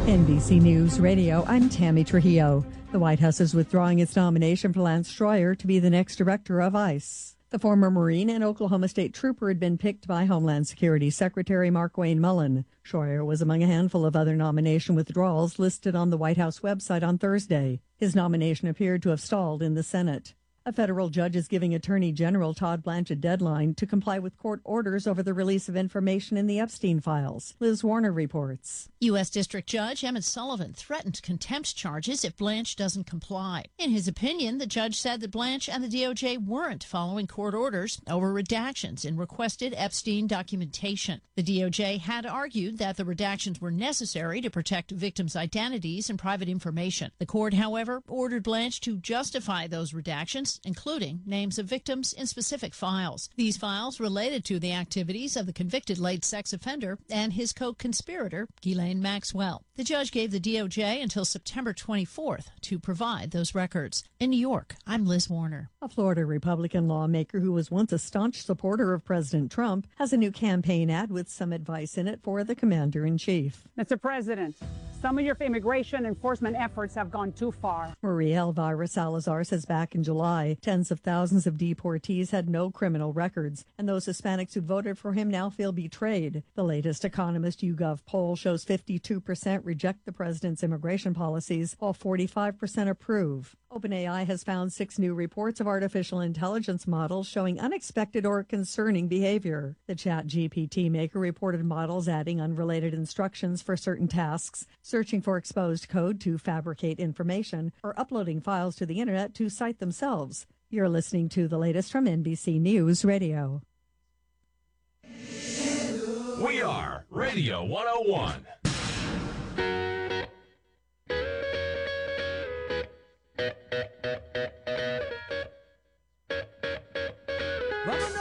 NBC News Radio, I'm Tammy Trujillo. The White House is withdrawing its nomination for Lance Stroyer to be the next director of ICE. The former Marine and Oklahoma State trooper had been picked by Homeland Security Secretary Markwayne Mullin. Stroyer was among a handful of other nomination withdrawals listed on the White House website on Thursday. His nomination appeared to have stalled in the Senate. A federal judge is giving Attorney General Todd Blanche a deadline to comply with court orders over the release of information in the Epstein files. Liz Warner reports. U.S. District Judge Emmett Sullivan threatened contempt charges if Blanche doesn't comply. In his opinion, the judge said that Blanche and the DOJ weren't following court orders over redactions in requested Epstein documentation. The DOJ had argued that the redactions were necessary to protect victims' identities and private information. The court, however, ordered Blanche to justify those redactions, including names of victims in specific files. These files related to the activities of the convicted late sex offender and his co-conspirator, Ghislaine Maxwell. The judge gave the DOJ until September 24th to provide those records. In New York, I'm Liz Warner. A Florida Republican lawmaker who was once a staunch supporter of President Trump has a new campaign ad with some advice in it for the commander-in-chief. Mr. President, some of your immigration enforcement efforts have gone too far. Maria Elvira Salazar says back in July, tens of thousands of deportees had no criminal records, and those Hispanics who voted for him now feel betrayed. The latest Economist YouGov poll shows 52% reject the president's immigration policies, while 45% approve. OpenAI has found 6 new reports of artificial intelligence models showing unexpected or concerning behavior. The ChatGPT maker reported models adding unrelated instructions for certain tasks, searching for exposed code to fabricate information, or uploading files to the internet to cite themselves. You're listening to the latest from NBC News Radio. We are Radio 101. ¡Vámonos!